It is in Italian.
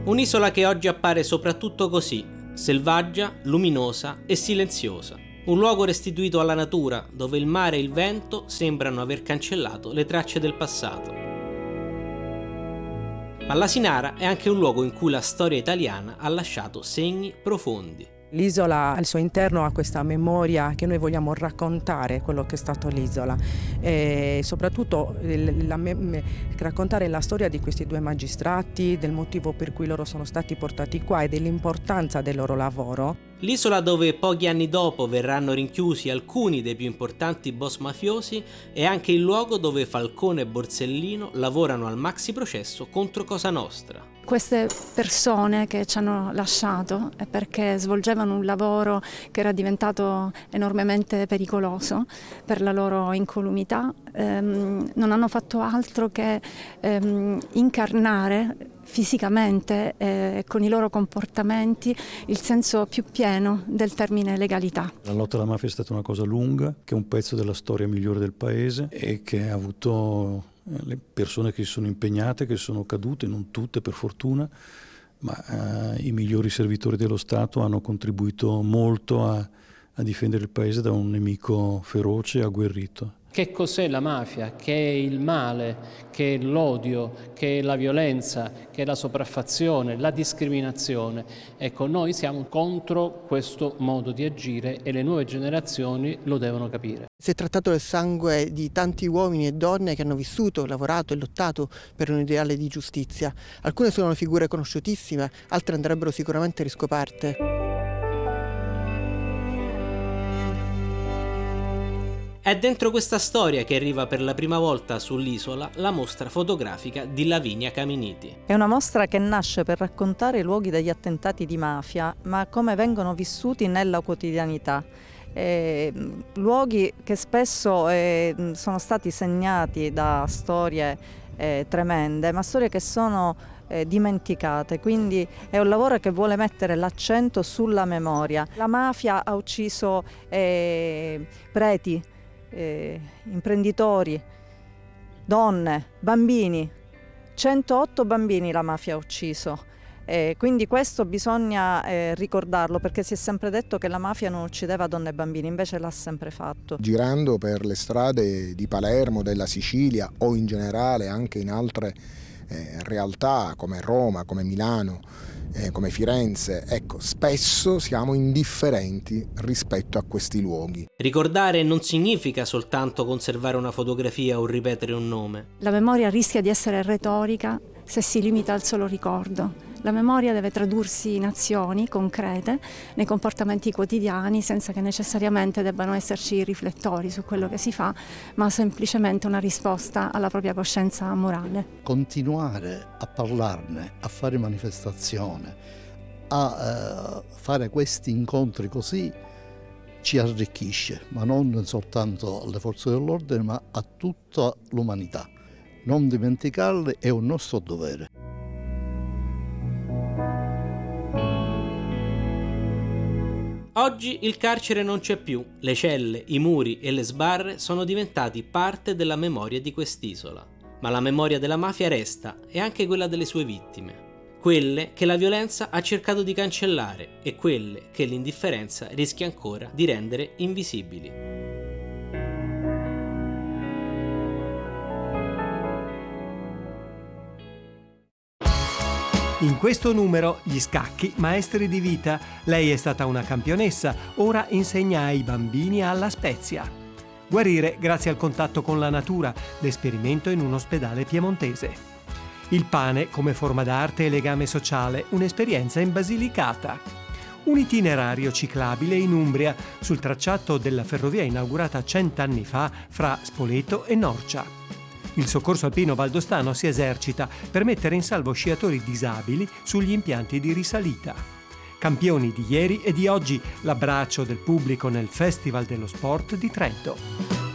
Un'isola che oggi appare soprattutto così, selvaggia, luminosa e silenziosa. Un luogo restituito alla natura, dove il mare e il vento sembrano aver cancellato le tracce del passato. Ma l'Asinara è anche un luogo in cui la storia italiana ha lasciato segni profondi. L'isola al suo interno ha questa memoria che noi vogliamo raccontare, quello che è stato l'isola, e soprattutto raccontare la storia di questi due magistrati, del motivo per cui loro sono stati portati qua e dell'importanza del loro lavoro. L'isola dove pochi anni dopo verranno rinchiusi alcuni dei più importanti boss mafiosi è anche il luogo dove Falcone e Borsellino lavorano al maxi processo contro Cosa Nostra. Queste persone che ci hanno lasciato è perché svolgevano un lavoro che era diventato enormemente pericoloso per la loro incolumità, non hanno fatto altro che incarnare fisicamente e con i loro comportamenti il senso più pieno del termine legalità. La lotta alla mafia è stata una cosa lunga, che è un pezzo della storia migliore del paese e che ha avuto le persone che si sono impegnate, che sono cadute, non tutte per fortuna, ma i migliori servitori dello Stato hanno contribuito molto a difendere il paese da un nemico feroce e agguerrito. Che cos'è la mafia? Che è il male, che è l'odio, che è la violenza, che è la sopraffazione, la discriminazione. Ecco, noi siamo contro questo modo di agire e le nuove generazioni lo devono capire. Si è trattato del sangue di tanti uomini e donne che hanno vissuto, lavorato e lottato per un ideale di giustizia. Alcune sono figure conosciutissime, altre andrebbero sicuramente riscoperte. È dentro questa storia che arriva per la prima volta sull'isola la mostra fotografica di Lavinia Caminiti. È una mostra che nasce per raccontare i luoghi degli attentati di mafia, ma come vengono vissuti nella quotidianità. Luoghi che spesso sono stati segnati da storie tremende, ma storie che sono dimenticate, quindi è un lavoro che vuole mettere l'accento sulla memoria. La mafia ha ucciso preti, imprenditori, donne, bambini, 108 bambini la mafia ha ucciso. Quindi questo bisogna ricordarlo, perché si è sempre detto che la mafia non uccideva donne e bambini, invece l'ha sempre fatto. Girando per le strade di Palermo, della Sicilia o in generale anche in altre realtà come Roma, come Milano, come Firenze, ecco, spesso siamo indifferenti rispetto a questi luoghi. Ricordare non significa soltanto conservare una fotografia o ripetere un nome. La memoria rischia di essere retorica se si limita al solo ricordo. La memoria deve tradursi in azioni concrete, nei comportamenti quotidiani, senza che necessariamente debbano esserci riflettori su quello che si fa, ma semplicemente una risposta alla propria coscienza morale. Continuare a parlarne, a fare manifestazione, a fare questi incontri così ci arricchisce, ma non soltanto alle forze dell'ordine, ma a tutta l'umanità. Non dimenticarle è un nostro dovere. Oggi il carcere non c'è più, le celle, i muri e le sbarre sono diventati parte della memoria di quest'isola. Ma la memoria della mafia resta, e anche quella delle sue vittime. Quelle che la violenza ha cercato di cancellare e quelle che l'indifferenza rischia ancora di rendere invisibili. In questo numero, Gli scacchi, maestri di vita. Lei è stata una campionessa, ora insegna ai bambini alla Spezia. Guarire grazie al contatto con la natura, l'esperimento in un ospedale piemontese. Il pane come forma d'arte e legame sociale, un'esperienza in Basilicata. Un itinerario ciclabile in Umbria, sul tracciato della ferrovia inaugurata 100 anni fa fra Spoleto e Norcia. Il soccorso alpino valdostano si esercita per mettere in salvo sciatori disabili sugli impianti di risalita. Campioni di ieri e di oggi, l'abbraccio del pubblico nel Festival dello Sport di Trento.